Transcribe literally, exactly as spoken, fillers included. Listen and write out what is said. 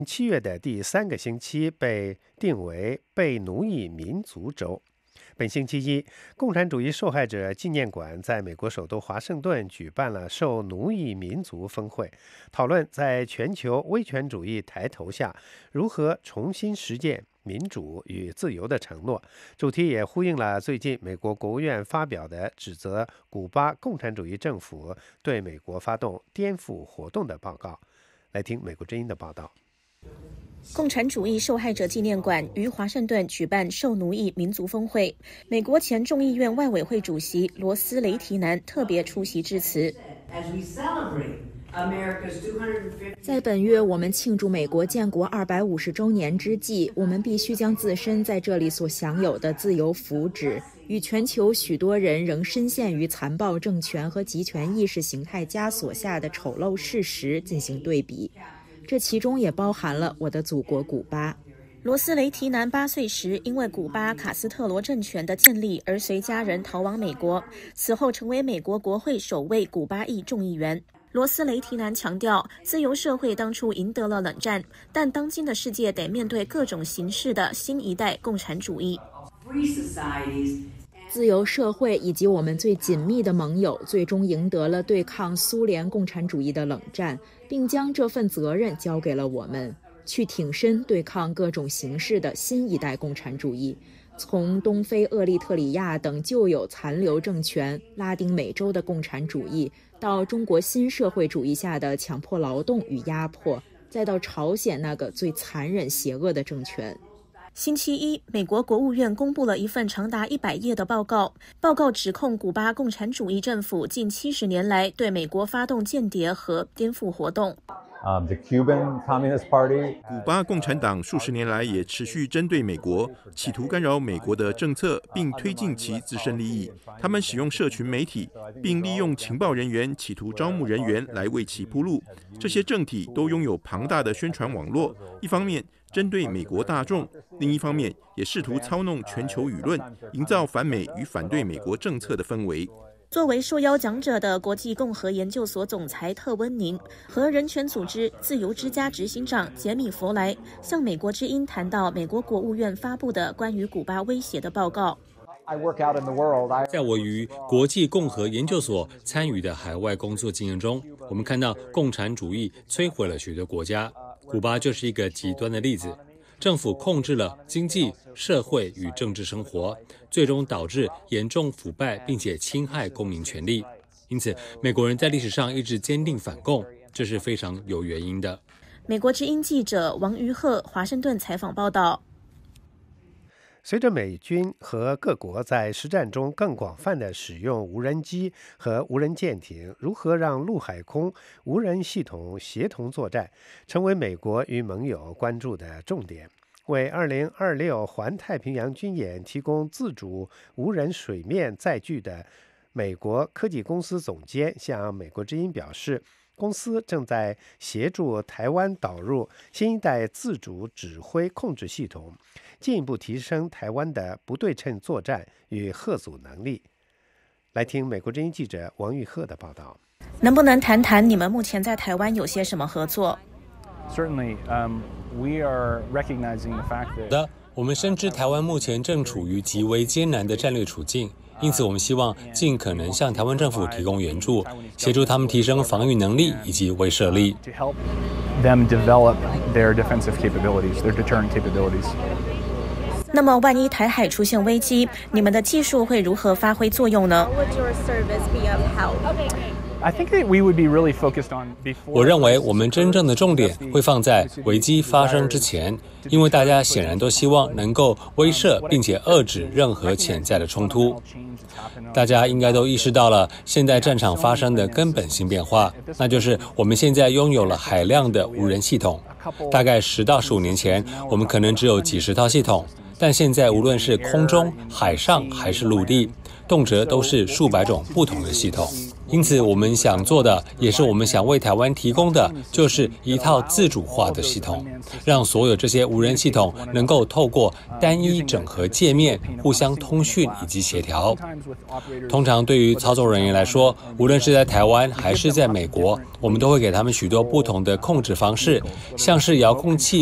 七月的第三个星期被定为被奴役民族周。本星期一，共产主义受害者纪念馆在美国首都华盛顿举办了受奴役民族峰会，讨论在全球威权主义抬头下如何重新实践民主与自由的承诺。主题也呼应了最近美国国务院发表的指责古巴共产主义政府对美国发动颠覆活动的报告。来听美国之音的报道。 共产主义受害者纪念馆于华盛顿举办受奴役民族峰会，美国前众议院外委会主席罗斯雷提南特别出席致辞。在本月我们庆祝美国建国二百五十周年之际，我们必须将自身在这里所享有的自由福祉与全球许多人仍深陷于残暴政权和极权意识形态枷锁下的丑陋事实进行对比，这其中也包含了我的祖国古巴。罗斯雷提南八岁时因为古巴卡斯特罗政权的建立而随家人逃往美国，此后成为美国国会首位古巴裔众议员。罗斯雷提南强调，自由社会当初赢得了冷战，但当今的世界得面对各种形式的新一代共产主义。自由社会以及我们最紧密的盟友最终赢得了对抗苏联共产主义的冷战，并将这份责任交给了我们，去挺身对抗各种形式的新一代共产主义，从东非厄立特里亚等旧有残留政权、拉丁美洲的共产主义，到中国新社会主义下的强迫劳动与压迫，再到朝鲜那个最残忍邪恶的政权。星期一，美国国务院公布了一份长达一百页的报告，报告指控古巴共产主义政府近七十年来对美国发动间谍和颠覆活动。 Um, the Cuban Communist Party. 古巴共产党数十年来也持续针对美国，企图干扰美国的政策，并推进其自身利益。他们使用社群媒体，并利用情报人员企图招募人员来为其铺路。这些政体都拥有庞大的宣传网络，一方面针对美国大众，另一方面也试图操弄全球舆论，营造反美与反对美国政策的氛围。 作为受邀讲者的国际共和研究所总裁特温宁和人权组织自由之家执行长杰米·弗莱向美国之音谈到美国国务院发布的关于古巴威胁的报告。 在我与国际共和研究所参与的海外工作经验中，我们看到共产主义摧毁了许多国家，古巴就是一个极端的例子。政府控制了经济、社会与政治生活，最终导致严重腐败，并且侵害公民权利。因此，美国人在历史上一直坚定反共，这是非常有原因的。 美国之音记者王于鹤华盛顿采访报道。 随着美军和各国在实战中更广泛地使用无人机和无人舰艇，如何让陆海空无人系统协同作战，成为美国与盟友关注的重点。为二零二六环太平洋军演提供自主无人水面载具的美国科技公司总监向美国之音表示，公司正在协助台湾导入新一代自主指挥控制系统，进一步提升台湾的不对称作战与吓阻能力。来听美国之音记者王玉鹤的报道。 能不能谈谈你们目前在台湾有些什么合作？ Certainly, um, we are recognizing the fact that. 的，我们深知台湾目前正处于极为艰难的战略处境。因此，我们希望尽可能向台湾政府提供援助，协助他们提升防御能力以及威慑力。 那么，万一台海出现危机，你们的技术会如何发挥作用呢？ 我认为我们真正的重点会放在危机发生之前，因为大家显然都希望能够威慑并且遏制任何潜在的冲突。大家应该都意识到了现在战场发生的根本性变化，那就是我们现在拥有了海量的无人系统。大概十到十五年前，我们可能只有几十套系统，但现在无论是空中、海上还是陆地，动辄都是数百种不同的系统。 因此，我们想做的，也是我们想为台湾提供的，就是一套自主化的系统，让所有这些无人系统能够透过单一整合界面互相通讯以及协调。通常对于操作人员来说，无论是在台湾还是在美国，我们都会给他们许多不同的控制方式，像是遥控器